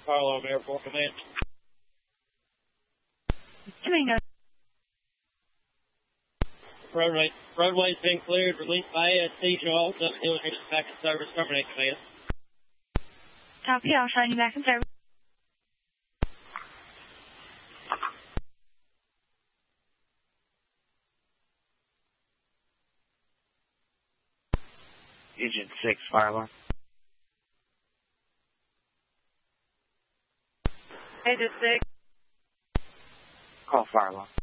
fire alarm, Airport Command. Doing Runway's been cleared. Release by ASC. Show all Hill back in service. Terminate command. Copy. I'll shine you back in service. Engine 6, fire alarm. Engine 6. Call fire alarm.